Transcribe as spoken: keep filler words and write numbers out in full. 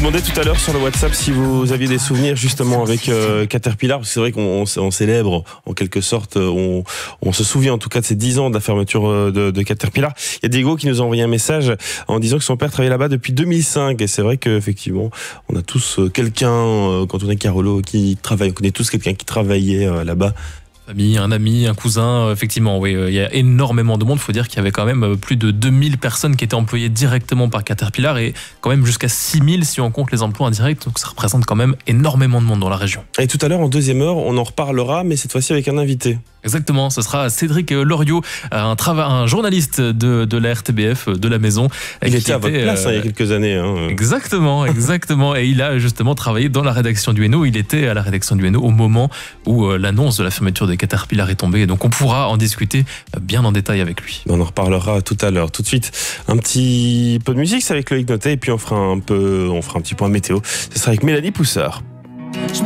demandais tout à l'heure sur le WhatsApp si vous aviez des souvenirs justement avec euh, Caterpillar, parce que c'est vrai qu'on on, on célèbre en quelque sorte, on, on se souvient en tout cas de ces dix ans de la fermeture de, de Caterpillar. Il y a Diego qui nous a envoyé un message en disant que son père travaillait là-bas depuis deux mille cinq, et c'est vrai qu'effectivement on a tous quelqu'un, quand on est Carolo, qui travaille, on connaît tous quelqu'un qui travaillait là-bas. Famille, un ami, un cousin, effectivement, oui, il y a énormément de monde. Il faut dire qu'il y avait quand même plus de deux mille personnes qui étaient employées directement par Caterpillar et quand même jusqu'à six mille si on compte les emplois indirects. Donc ça représente quand même énormément de monde dans la région. Et tout à l'heure, en deuxième heure, on en reparlera, mais cette fois-ci avec un invité. Exactement, ce sera Cédric Loriot, un, trava- un journaliste de, de la R T B F, de la maison. Il était à votre place euh, hein, il y a quelques années. Hein. Exactement, exactement. Et il a justement travaillé dans la rédaction du Hainaut. Il était à la rédaction du Hainaut au moment où euh, l'annonce de la fermeture de Caterpillar est tombée. Et donc on pourra en discuter bien en détail avec lui. On en reparlera tout à l'heure. Tout de suite, un petit peu de musique, c'est avec Loïc Notet, et puis on fera un peu, on fera un petit point météo. Ce sera avec Mélanie Poussard.